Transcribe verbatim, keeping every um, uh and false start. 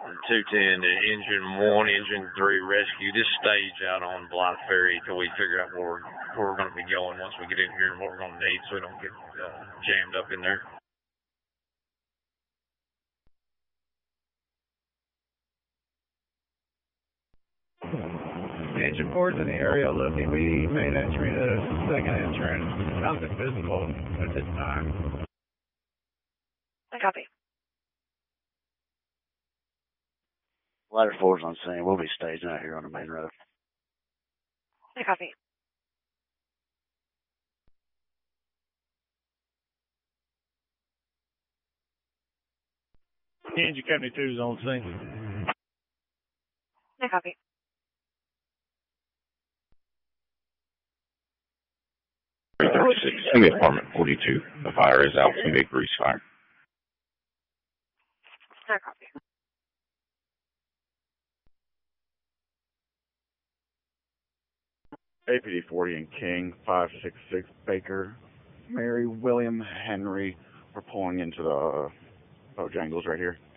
two ten to engine one, engine three rescue. This stage out on Blythe Ferry till we figure out where we're, where we're going to be going once we get in here and what we're going to need so we don't get uh, jammed up in there. Engine ports in the area of Liberty B, main entry to second entrance. Nothing visible at this time. I copy. Ladder four's on scene. We'll be staging out here on the main road. I copy. Engine Company two's on scene. I copy. thirty-six in the apartment forty-two. The fire is out from Big Grease Fire. I copy. A P D forty and King, five six six Baker, Mary, William, Henry. We're pulling into the uh, Bojangles right here.